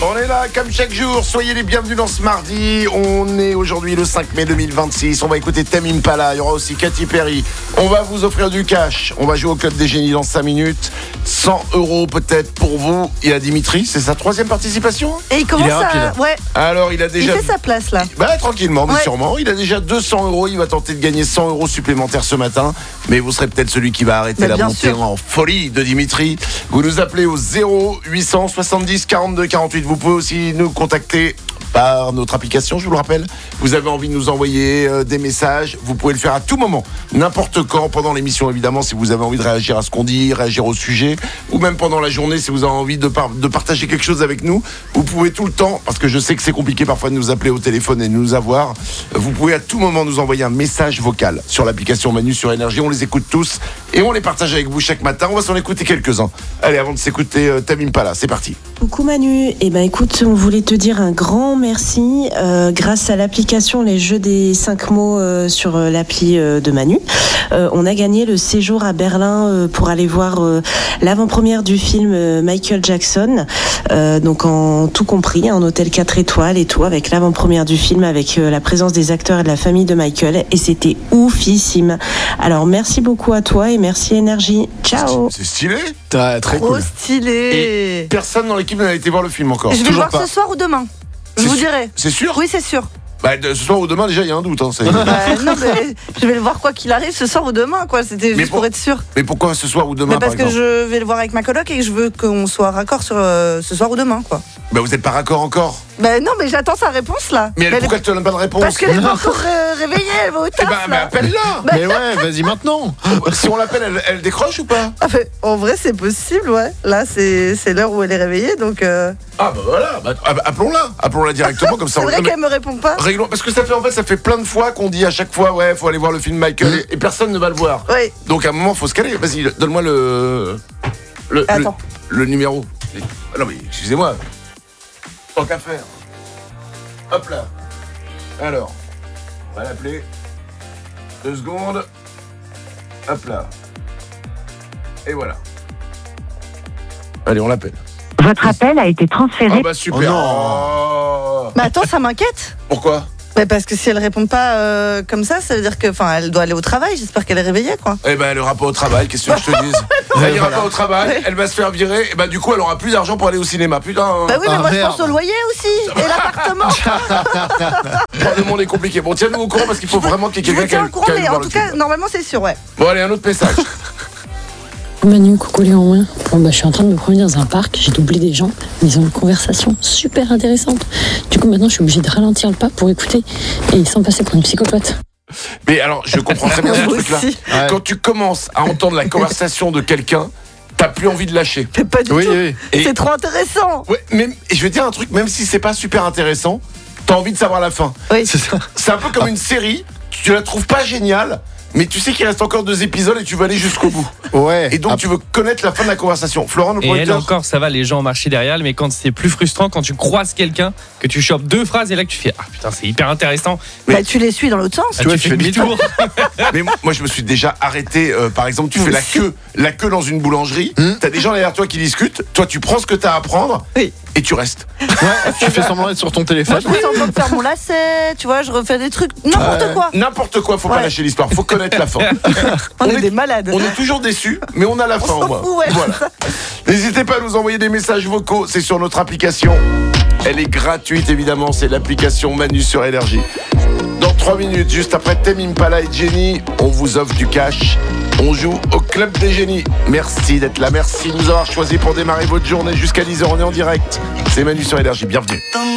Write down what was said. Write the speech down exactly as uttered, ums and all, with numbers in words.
On est là comme chaque jour, soyez les bienvenus dans ce mardi. On est aujourd'hui le cinq mai deux mille vingt-six. On va écouter Tame Impala, il y aura aussi Katy Perry. On va vous offrir du cash. On va jouer au Club des Génies dans cinq minutes. cent euros peut-être pour vous. Il y a Dimitri, c'est sa troisième participation. Et il commence il à... Ouais. Alors il a déjà... Il fait sa place là. Bah tranquillement, mais ouais. sûrement. Il a déjà deux cents euros. Il va tenter de gagner cent euros supplémentaires ce matin. Mais vous serez peut-être celui qui va arrêter mais la montée sûr. en folie de Dimitri. Vous nous appelez au zéro huit cent soixante-dix quarante-deux quarante-huit. Vous pouvez aussi nous contacter par notre application, je vous le rappelle. Vous avez envie de nous envoyer euh, des messages, vous pouvez le faire à tout moment, n'importe quand, pendant l'émission évidemment, si vous avez envie de réagir à ce qu'on dit, réagir au sujet, ou même pendant la journée, si vous avez envie de, par- de partager quelque chose avec nous, vous pouvez tout le temps, parce que je sais que c'est compliqué parfois de nous appeler au téléphone et de nous avoir, vous pouvez à tout moment nous envoyer un message vocal sur l'application Manu sur Énergie, on les écoute tous et on les partage avec vous chaque matin, on va s'en écouter quelques-uns. Allez, avant de s'écouter euh, Tame Impala, c'est parti. Coucou Manu, eh ben écoute, on voulait te dire un grand merci. Euh, grâce à l'application Les Jeux des cinq mots euh, sur euh, l'appli euh, de Manu, euh, on a gagné le séjour à Berlin euh, pour aller voir euh, l'avant-première du film euh, Michael Jackson. Euh, donc en tout compris, un hôtel quatre étoiles et tout, avec l'avant-première du film, avec euh, la présence des acteurs et de la famille de Michael. Et c'était oufissime. Alors merci beaucoup à toi et merci Énergie. Ciao. C'est stylé. Très, très Trop cool. stylé. Et personne dans l'équipe n'a été voir le film encore. Je vais Toujours le voir pas. ce soir ou demain. Je C'est vous su- dirai. C'est sûr. Oui, c'est sûr. Bah, de- ce soir ou demain, déjà, il y a un doute. Hein, c'est... Bah, non, mais je vais le voir quoi qu'il arrive ce soir ou demain, quoi. C'était Mais juste pour- pour être sûr. Mais pourquoi ce soir ou demain, Mais parce par que exemple je vais le voir avec ma coloc et que je veux qu'on soit raccord sur euh, ce soir ou demain, quoi. Bah, vous êtes pas raccord encore. Bah non, mais j'attends sa réponse là. Mais elle, elle pourquoi tu n'as pas de réponse? Parce qu'elle est pas encore euh, réveillée, elle va au Eh taf. ben, mais là. appelle-la. Mais ouais, vas-y maintenant. Si on l'appelle, elle, elle décroche ou pas? Ah, mais en vrai, c'est possible, ouais. Là, c'est, c'est l'heure où elle est réveillée, donc. Euh... Ah bah voilà. Bah, ah, bah, appelons-la. Appelons-la directement comme ça. C'est on- vrai non, mais qu'elle me répond pas. réglons- Parce que ça fait en fait, ça fait plein de fois qu'on dit à chaque fois, ouais, faut aller voir le film Michael et, et personne ne va le voir. Oui. Donc à un moment, faut se caler. Vas-y, donne-moi le le, le, Attends. le numéro. Ah non mais excusez-moi. Tant qu'à faire. Hop là. Alors, on va l'appeler. Deux secondes. Hop là. Et voilà. Allez, on l'appelle. Votre appel a été transféré. Ah bah super. Oh non. Oh. Mais attends, ça m'inquiète. Pourquoi? Mais parce que si elle répond pas euh, comme ça, ça veut dire que, enfin, elle doit aller au travail. J'espère qu'elle est réveillée, quoi. Eh ben, elle ira pas au travail, qu'est-ce que je te dise? Elle ira pas au travail, elle va se faire virer, et ben du coup, elle aura plus d'argent pour aller au cinéma. Putain. Bah oui, mais Ah, moi je merde. pense au loyer aussi et l'appartement. Le monde est compliqué. Bon, tiens-nous au courant parce qu'il faut vraiment qu'il y Je ait vous quelqu'un tiens au qui courant, aille mais voir en le tout cas, film. normalement c'est sûr, ouais. Bon, allez, un autre message. Manu, coucou les en moins. Bon, bah, je suis en train de me promener dans un parc, j'ai doublé des gens, mais ils ont une conversation super intéressante. Du coup, maintenant, je suis obligée de ralentir le pas pour écouter et sans passer pour une psychopathe. Mais alors, je comprends très bien ce Moi truc-là. aussi. Ouais. Quand tu commences à entendre la conversation de quelqu'un, t'as plus envie de lâcher. Mais pas du Oui, tout. oui. Et- C'est trop intéressant. Ouais, même, et je vais te dire un truc, même si c'est pas super intéressant, t'as envie de savoir la fin. Oui. C'est ça. C'est un peu comme une série, tu la trouves pas géniale, mais tu sais qu'il reste encore deux épisodes et tu veux aller jusqu'au bout. Ouais. Et donc Ah, tu veux connaître la fin de la conversation. Florent, nous Et pourrait elle dire. encore, ça va, les gens ont marché derrière elle, mais quand c'est plus frustrant, quand tu croises quelqu'un, que tu chopes deux phrases et là que tu fais ah putain c'est hyper intéressant, Bah tu les suis dans l'autre sens. ah, vois, tu tu fais fais demi-tour. Mais moi je me suis déjà arrêté, euh, par exemple tu Moi fais la aussi. queue, la queue dans une boulangerie, Hmm. t'as des gens derrière toi qui discutent, toi tu prends ce que t'as à prendre Oui. et tu restes. ouais, tu fais semblant d'être sur ton Moi téléphone. je fais semblant de faire mon lacet, tu vois, je refais des trucs, n'importe Euh, quoi. N'importe quoi, faut pas Ouais. lâcher l'histoire, faut connaître la fin. On, on est, est- des malades. On est toujours déçus, mais on a la fin s'en au moins. fout, ouais, Voilà. N'hésitez pas à nous envoyer des messages vocaux, c'est sur notre application. Elle est gratuite évidemment, c'est l'application Manu sur Énergie. Dans trois minutes, juste après Tame Impala et Jenny, on vous offre du cash. On joue au Club des Génies. Merci d'être là, merci de nous avoir choisis pour démarrer votre journée jusqu'à dix heures. On est en direct. C'est Manu sur Énergie, bienvenue.